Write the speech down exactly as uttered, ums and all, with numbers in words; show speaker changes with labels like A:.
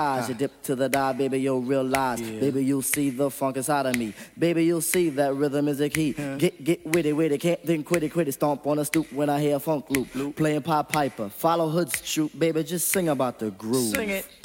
A: eyes. You dip to the die, baby, you'll realize. Yeah. Baby, you'll see the funk inside of me. Baby, you'll see that rhythm is a key. Yeah. Get, get witty, witty, can't think quit it, quit it. Stomp on a stoop when I hear a funk loop. loop. Playing Pop Piper, follow Hood's troop. Baby, just sing about the groove.
B: Sing it.